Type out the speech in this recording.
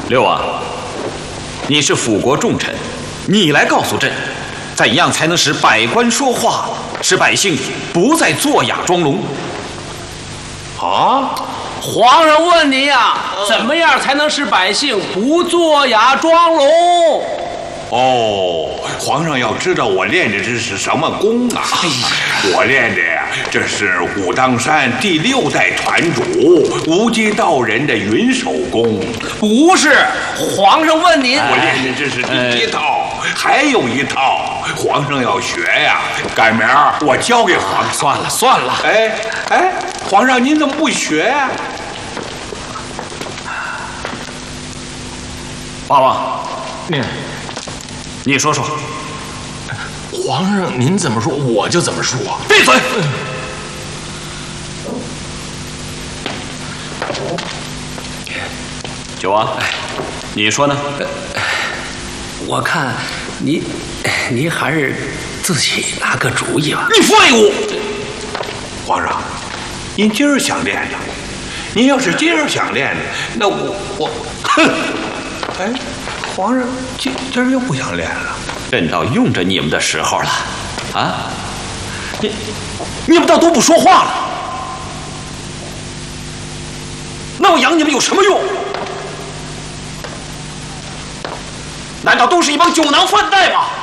六王，你是辅国重臣，你来告诉朕，怎样才能使百官说话，使百姓不再作哑装聋？ 啊！皇上问你呀，怎么样才能使百姓不作哑装聋？ 哦，皇上要知道我练的这是什么功啊？我练的呀，这是武当山第6代传主无极道人的云手功。 不是，皇上问您， 我练的这是第1套，还有一套，皇上要学呀。赶明儿我教给皇上。 算了算了， 哎，皇上您怎么不学呀？ 八王，你说说。 皇上您怎么说我就怎么说。 闭嘴！九王，你说呢？ 我看你还是自己拿个主意吧。 你废物！ 皇上，您今儿想练的，您要是今儿想练的，那我哼！哎，皇上今儿又不想练了。 朕到用着你们的时候了，啊！你们倒都不说话了，那我养你们有什么用？难道都是一帮酒囊饭袋吗？